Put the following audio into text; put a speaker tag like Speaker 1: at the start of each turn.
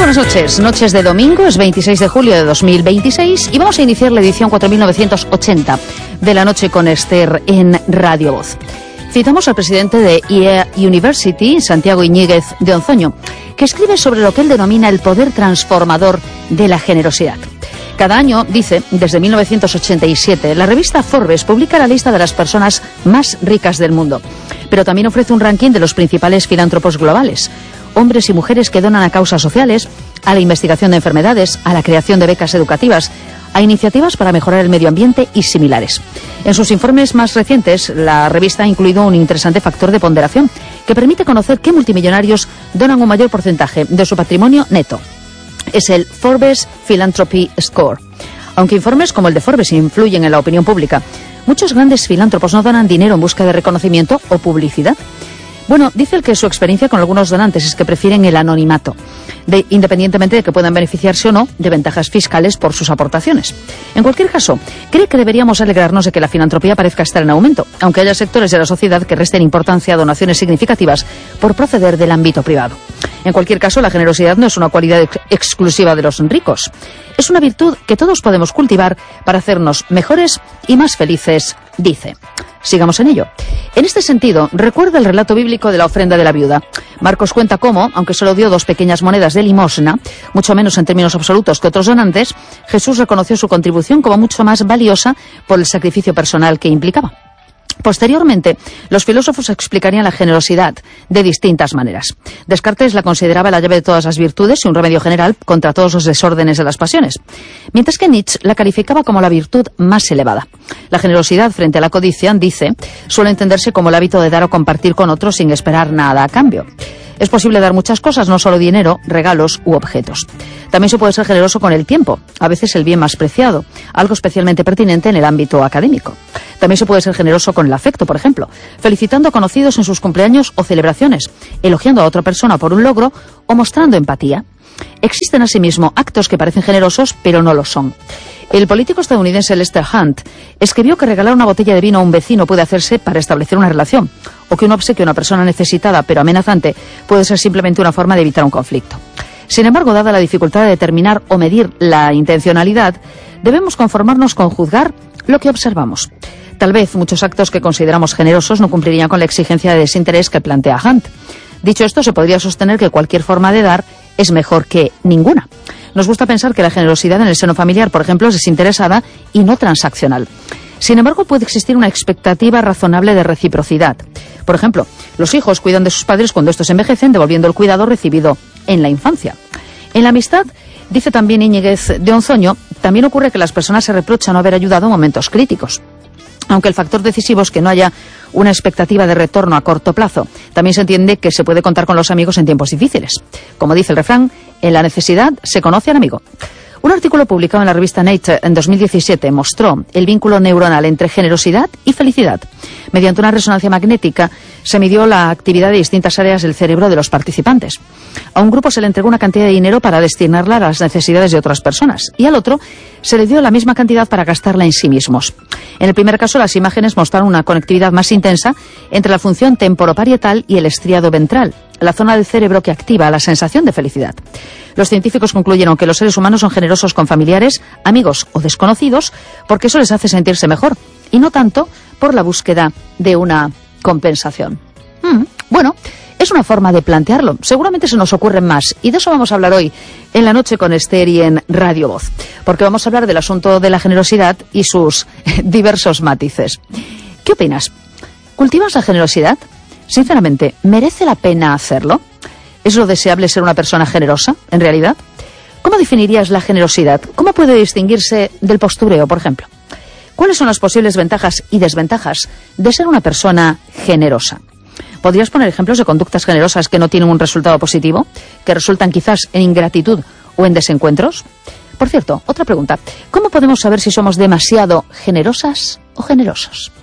Speaker 1: buenas noches. Noches de domingo, es 26 de julio de 2026 y vamos a iniciar la edición 4980 de La Noche con Esther en Radio Voz. Citamos al presidente de IEA University, Santiago Iñiguez de Onzoño, que escribe sobre lo que él denomina el poder transformador de la generosidad. Cada año, dice, desde 1987, la revista Forbes publica la lista de las personas más ricas del mundo, pero también ofrece un ranking de los principales filántropos globales, hombres y mujeres que donan a causas sociales, a la investigación de enfermedades, a la creación de becas educativas, a iniciativas para mejorar el medio ambiente y similares. En sus informes más recientes, la revista ha incluido un interesante factor de ponderación que permite conocer qué multimillonarios donan un mayor porcentaje de su patrimonio neto. Es el Forbes Philanthropy Score. Aunque informes como el de Forbes influyen en la opinión pública, muchos grandes filántropos no donan dinero en busca de reconocimiento o publicidad. Bueno, dice el que su experiencia con algunos donantes es que prefieren el anonimato, independientemente de que puedan beneficiarse o no de ventajas fiscales por sus aportaciones. En cualquier caso, cree que deberíamos alegrarnos de que la filantropía parezca estar en aumento, aunque haya sectores de la sociedad que resten importancia a donaciones significativas por proceder del ámbito privado. En cualquier caso, la generosidad no es una cualidad exclusiva de los ricos. Es una virtud que todos podemos cultivar para hacernos mejores y más felices, dice. Sigamos en ello. En este sentido, recuerda el relato bíblico de la ofrenda de la viuda. Marcos cuenta cómo, aunque solo dio 2 pequeñas monedas de limosna, mucho menos en términos absolutos que otros donantes, Jesús reconoció su contribución como mucho más valiosa por el sacrificio personal que implicaba. Posteriormente, los filósofos explicarían la generosidad de distintas maneras. Descartes la consideraba la llave de todas las virtudes y un remedio general contra todos los desórdenes de las pasiones, mientras que Nietzsche la calificaba como la virtud más elevada. La generosidad frente a la codicia, dice, suele entenderse como el hábito de dar o compartir con otros sin esperar nada a cambio. Es posible dar muchas cosas, no solo dinero, regalos u objetos. También se puede ser generoso con el tiempo, a veces el bien más preciado, algo especialmente pertinente en el ámbito académico. También se puede ser generoso con el afecto, por ejemplo, felicitando a conocidos en sus cumpleaños o celebraciones, elogiando a otra persona por un logro o mostrando empatía. Existen asimismo actos que parecen generosos, pero no lo son. El político estadounidense Lester Hunt escribió que regalar una botella de vino a un vecino puede hacerse para establecer una relación, o que un obsequio a una persona necesitada pero amenazante puede ser simplemente una forma de evitar un conflicto. Sin embargo, dada la dificultad de determinar o medir la intencionalidad, debemos conformarnos con juzgar lo que observamos. Tal vez muchos actos que consideramos generosos no cumplirían con la exigencia de desinterés que plantea Hunt. Dicho esto, se podría sostener que cualquier forma de dar es mejor que ninguna. Nos gusta pensar que la generosidad en el seno familiar, por ejemplo, es desinteresada y no transaccional. Sin embargo, puede existir una expectativa razonable de reciprocidad. Por ejemplo, los hijos cuidan de sus padres cuando estos envejecen, devolviendo el cuidado recibido en la infancia. En la amistad, dice también Iñiguez de Onzoño, también ocurre que las personas se reprochan no haber ayudado en momentos críticos. Aunque el factor decisivo es que no haya una expectativa de retorno a corto plazo, también se entiende que se puede contar con los amigos en tiempos difíciles. Como dice el refrán, en la necesidad se conoce al amigo. Un artículo publicado en la revista Nature en 2017 mostró el vínculo neuronal entre generosidad y felicidad. Mediante una resonancia magnética se midió la actividad de distintas áreas del cerebro de los participantes. A un grupo se le entregó una cantidad de dinero para destinarla a las necesidades de otras personas y al otro se le dio la misma cantidad para gastarla en sí mismos. En el primer caso, las imágenes mostraron una conectividad más intensa entre la función temporoparietal y el estriado ventral, la zona del cerebro que activa la sensación de felicidad. Los científicos concluyeron que los seres humanos son generosos con familiares, amigos o desconocidos porque eso les hace sentirse mejor y no tanto por la búsqueda de una compensación. Bueno, es una forma de plantearlo. Seguramente se nos ocurren más y de eso vamos a hablar hoy en La Noche con Esther y en Radio Voz, porque vamos a hablar del asunto de la generosidad y sus diversos matices. ¿Qué opinas? ¿Cultivas la generosidad? Sinceramente, ¿merece la pena hacerlo? ¿Es lo deseable ser una persona generosa, en realidad? ¿Cómo definirías la generosidad? ¿Cómo puede distinguirse del postureo, por ejemplo? ¿Cuáles son las posibles ventajas y desventajas de ser una persona generosa? ¿Podrías poner ejemplos de conductas generosas que no tienen un resultado positivo, que resultan quizás en ingratitud o en desencuentros? Por cierto, otra pregunta. ¿Cómo podemos saber si somos demasiado generosas o generosos?